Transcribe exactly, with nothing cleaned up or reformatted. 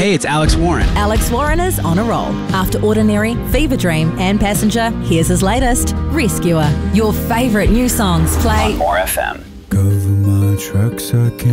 Hey, it's Alex Warren. Alex Warren is on a roll. After Ordinary, Fever Dream and Passenger, here's his latest, Rescuer. Your favourite new songs play on More F M. Cover my tracks, I can't